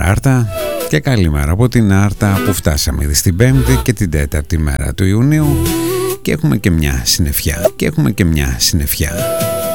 Άρτα και καλημέρα από την Άρτα που φτάσαμε ήδη στην 5η και την 4η μέρα του Ιουνίου και έχουμε και μια συννεφιά.